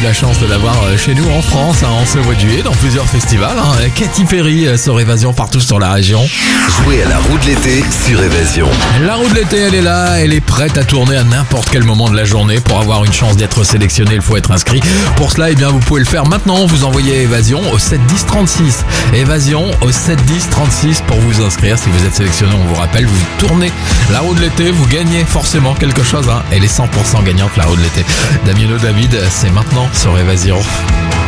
la chance de l'avoir chez nous en France, en ce mois de juillet, dans plusieurs festivals. Katy Perry sur Évasion partout sur la région. Jouez à la roue de l'été sur Évasion. La roue de l'été, elle est là, elle est prête à tourner à n'importe quel moment de la journée. Pour avoir une chance d'être sélectionné, il faut être inscrit. Pour cela, vous pouvez le faire maintenant. Vous envoyez Évasion au 7 10 36. Évasion au 7 10 36 pour vous inscrire. Si vous êtes sélectionné, on vous rappelle, vous tournez la roue de l'été, vous gagnez forcément quelque chose. Elle est 100% gagnante, la roue de l'été. Damiano David, c'est maintenant sur Évasion.